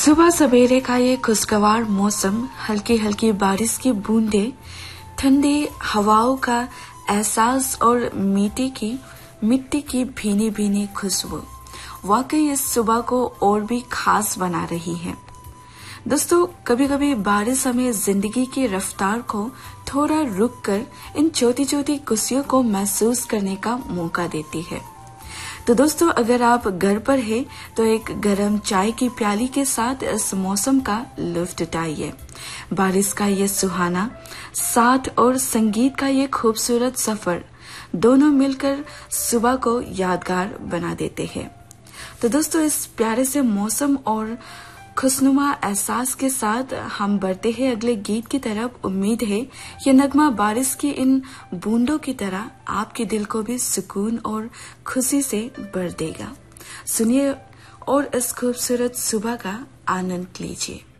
सुबह सवेरे का ये खुशगवार मौसम, हल्की हल्की बारिश की बूंदें, ठंडी हवाओं का एहसास और मिट्टी की भीनी भीनी खुशबू वाकई इस सुबह को और भी खास बना रही है। दोस्तों, कभी कभी बारिश हमें जिंदगी की रफ्तार को थोड़ा रुक कर इन छोटी छोटी खुशियों को महसूस करने का मौका देती है। तो दोस्तों, अगर आप घर पर हैं तो एक गरम चाय की प्याली के साथ इस मौसम का लुत्फ उठाइए। बारिश का ये सुहाना साथ और संगीत का ये खूबसूरत सफर दोनों मिलकर सुबह को यादगार बना देते हैं। तो दोस्तों, इस प्यारे से मौसम और खुशनुमा एहसास के साथ हम बढ़ते हैं अगले गीत की तरफ। उम्मीद है ये नगमा बारिश की इन बूंदों की तरह आपके दिल को भी सुकून और खुशी से भर देगा। सुनिए और इस खूबसूरत सुबह का आनंद लीजिए।